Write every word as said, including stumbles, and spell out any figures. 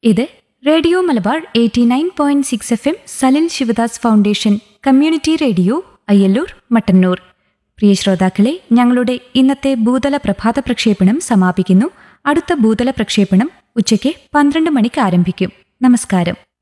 ഇത് radio Malabar eighty nine point six F M Salil Sivadas foundation community radio Ayyallur Mattannur. പ്രിയ ശ്രോതാക്കളെ, ഞങ്ങളുടെ ഇന്നത്തെ ഭൂതല പ്രഭാത പ്രക്ഷേപണം സമാപിക്കുന്നു. അടുത്ത ഭൂതല പ്രക്ഷേപണം ഉച്ചയ്ക്ക് പന്ത്രണ്ട് മണിക്ക് ആരംഭിക്കും. നമസ്കാരം.